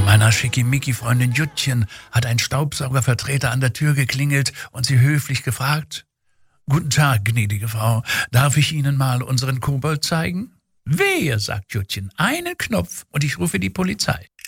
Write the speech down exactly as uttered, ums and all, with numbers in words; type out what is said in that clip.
meiner Schickimicki-Freundin Juttchen hat ein Staubsaugervertreter an der Tür geklingelt und sie höflich gefragt: »Guten Tag, gnädige Frau, darf ich Ihnen mal unseren Kobold zeigen?« »Wehe«, sagt Juttchen, »einen Knopf und ich rufe die Polizei.«